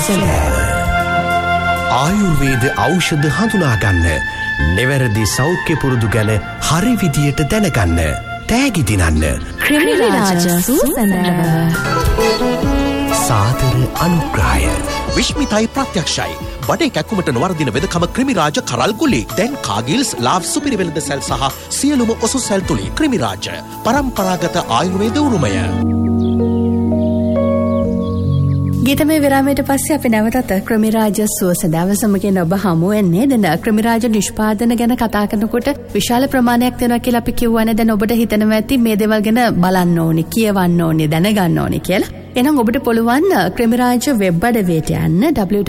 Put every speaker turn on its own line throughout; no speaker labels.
ආයුර්වේද ඖෂධ හඳුනා ගන්න, නිවැරදි සෞඛ්‍ය පුරුදු ගැන හරි විදියට දැනගන්න, තෑගි දිනන්න.
ක්‍රිමිරාජ සුසඳව.
සාදර අනුග්‍රහය.
විශ්මිතයි ප්‍රත්‍යක්ෂයි. බඩේ කැක්කුමට නොවර්දින වෙදකම ක්‍රිමිරාජ කරල් ගුලි. දැන් කාගිල්ස් ලාව් සුපිරිවෙළඳ සැල් සහ සියලුම ඔසු සැල් තුලින් ක්‍රිමිරාජ පරම්පරාගත ආයුර්වේද උරුමය.
ගීතමය විරාමයට පස්සේ අපි නැවතත් ක්‍රිමිරාජ සුවසදාව සමගින් ඔබ හමු වෙන්නේ. දැන් ක්‍රිමිරාජ නිෂ්පාදන ගැන කතා කරනකොට විශාල ප්‍රමාණයක් තියෙනවා කියලා අපි කියවනේ. දැන් ඔබට හිතනවා ඇති මේ දේවල් ගැන බලන්න ඕනේ, කියවන්න ඕනේ, දැනගන්න ඕනේ කියලා. එහෙනම් ඔබට පුළුවන් ක්‍රිමිරාජ වෙබ් අඩවියට යන්න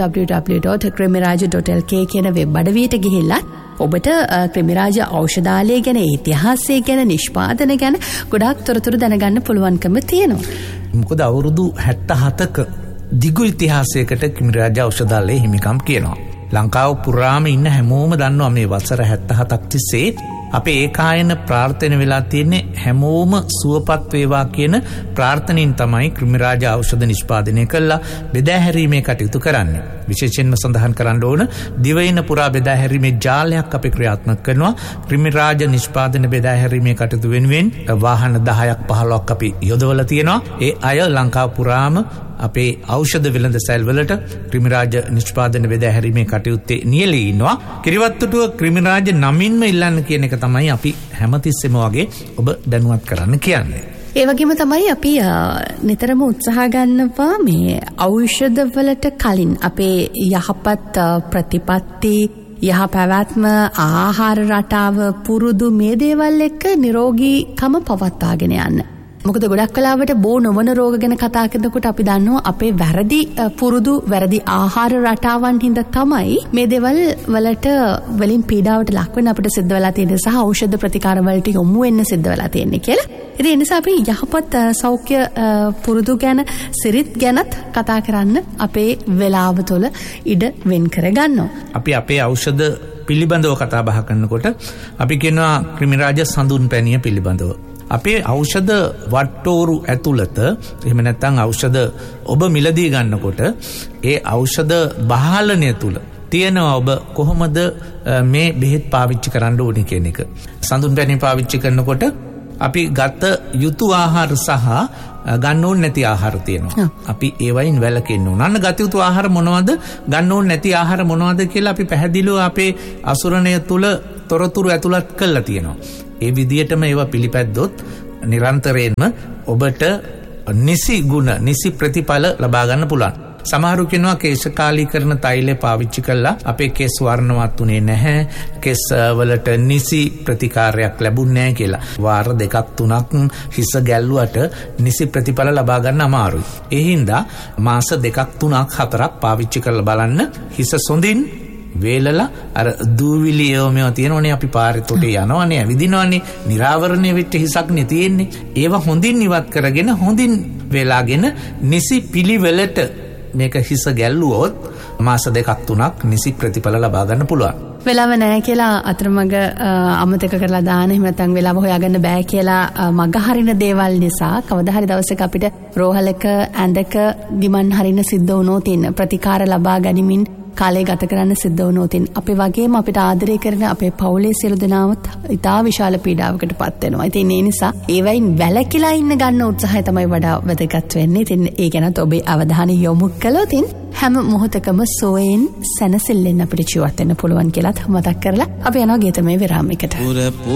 www.krimiraj.lk කියන වෙබ් අඩවියට ගිහිල්ලා ඔබට ක්‍රිමිරාජ ඖෂධාලය ගැන, ඉතිහාසය ගැන, නිෂ්පාදන ගැන ගොඩාක් තොරතුරු දැනගන්න පුළුවන්කම තියෙනවා.
මොකද අවුරුදු 77ක දිගු ඉතිහාසයකට ක්‍රිමිරාජ ඖෂධාලයේ හිමිකම් කියනවා. ලංකාව පුරාම ඉන්න හැමෝම දන්නවා මේ වසර 77ක් තිස්සේ අපේ ඒකායන ප්‍රාර්ථන වෙලා තියෙන්නේ හැමෝම සුවපත් වේවා කියන ප්‍රාර්ථනෙන් තමයි ක්‍රිමිරාජ ඖෂධ නිෂ්පාදනය කළා බෙදාහැරීමේ කටයුතු කරන්නේ. විශේෂයෙන්ම සඳහන් කරන්න ඕන දිවයින පුරා බෙදාහැරීමේ ජාලයක් අපි ක්‍රියාත්මක කරනවා. ක්‍රිමිරාජ නිෂ්පාදන බෙදාහැරීමේ කටයුතු වෙනුවෙන් වාහන 10ක් 15ක් අපි යොදවලා තියෙනවා. ඒ අය ලංකාව පුරාම අපේ ඖෂධ වෙළඳ සැල් වලට ක්‍රිමිරාජ නිෂ්පාදන බෙදාහැරීමේ කටයුත්තේ නියැලී ඉන්නවා. කිරිවත්තුටුව ක්‍රිමිරාජ නමින්ම ඉල්ලන්න කියන එක තමයි අපි හැමතිස්සෙම වගේ ඔබ දැනුවත් කරන්න කියන්නේ.
ඒ වගේම තමයි අපි නිතරම උත්සාහ ගන්නවා මේ ඖෂධ වලට කලින් අපේ යහපත් ප්‍රතිපත්ති, යහ පැවැත්ම, ආහාර රටාව, පුරුදු මේ දේවල් එක්ක නිරෝගීකම පවත්වාගෙන යන්න. මොකද ගොඩක් වෙලාවට බෝ නොවන රෝග ගැන කතා කරනකොට අපි දන්නවා අපේ වැරදි පුරුදු, වැරදි ආහාර රටාවන් හින්දා තමයි මේ දේවල් වලට වලින් පීඩාවට ලක් වෙන්න අපිට සිද්ධ වෙලා තියෙන්නේ සහ ඖෂධ ප්‍රතිකාර වලට යොමු වෙන්න සිද්ධ වෙලා තියෙන්නේ කියලා. ඉතින් ඒ නිසා අපි යහපත් සෞඛ්‍ය පුරුදු ගැන, සිරිත් ගැනත් කතා කරන්න අපේ වෙලාව තුළ ඉඩ වෙන් කර ගන්නවා.
අපි අපේ ඖෂධ පිළිබඳව කතා බහ කරනකොට අපි කියනවා ක්‍රිමිරාජ සඳුන් පැණිය පිළිබඳව. අපේ ඖෂධ වට්ටෝරු ඇතුළත එහෙම නැත්නම් ඖෂධ ඔබ මිලදී ගන්නකොට ඒ ඖෂධ බහලණය තුල තියෙනවා ඔබ කොහොමද මේ බෙහෙත් පාවිච්චි කරන්න ඕනේ කියන එක. සඳුන් පැණි පාවිච්චි කරනකොට අපි ගත යුතු ආහාර සහ ගන්න ඕනේ නැති ආහාර තියෙනවා. අපි ඒවයින් වැළකෙන්න ඕන. අන්න ගත යුතු ආහාර මොනවද, ගන්න ඕනේ නැති ආහාර මොනවද කියලා අපි පැහැදිලිව අපේ අසුරණය තුල තොරතුරු ඇතුළත් කරලා තියෙනවා. ඒ විදියටම ඒවා පිළිපැද්දොත් නිරන්තරයෙන්ම ඔබට නිසි ගුණ, නිසි ප්‍රතිඵල ලබා ගන්න පුළුවන්. සමහරු කියනවා කේශකාලීකරණ තෛලය පාවිච්චි කළා අපේ කෙස් වර්ණවත් උනේ නැහැ, කෙස් වලට නිසි ප්‍රතිකාරයක් ලැබුණේ නැහැ කියලා. වාර 2-3ක් හිස ගැල්ලුවට නිසි ප්‍රතිඵල ලබා ගන්න අමාරුයි. ඒ හින්දා මාස 2-3-4ක් පාවිච්චි කරලා බලන්න. හිස සොඳින් වේලලා අර දූවිලි ඒවමව තියෙනවනේ, අපි පාරේ තොටේ යනවනේ, ඇවිදිනවනේ, නිරාවරණය වෙච්ච හිසක්නේ තියෙන්නේ. ඒවා හොඳින් ඉවත් කරගෙන හොඳින් වේලාගෙන නිසි පිළිවෙලට මේක හිස ගැල්ලුවොත් මාස 2-3ක් නිසි ප්‍රතිඵල ලබා ගන්න පුළුවන්.
වෙලාව නැහැ කියලා අතරමඟ අමතක කරලා දාන, එහෙම නැත්නම් වෙලාව හොයාගන්න බෑ කියලා මග හරින දේවල් නිසා කවදා හරි දවසක අපිට රෝහලක ඇඳක ගිමන් හරින සිද්ධ වුණොත් ප්‍රතිකාර ලබා ගනිමින් කාලය ගත කරන්න සිද්ධ වුණොත් අපි වගේම අපිට ආදරය කරන අපේ පවුලේ සියලු දෙනාත් ඉතා විශාල පීඩාවකට පත් වෙනවා. ඉතින් ඒ නිසා ඒවයින් වැළකීලා ඉන්න ගන්න උත්සාහය තමයි වඩා වැදගත් වෙන්නේ. ඉතින් ඒ ගැනත් ඔබේ අවධානය යොමු කළොත් හැම මොහොතකම සෝයෙන් සැනසෙල්ලෙන් අපිට ජීවත් වෙන්න පුළුවන් කියලාත් මතක් කරලා අපි යනවා ගීතමය විරාමයකට.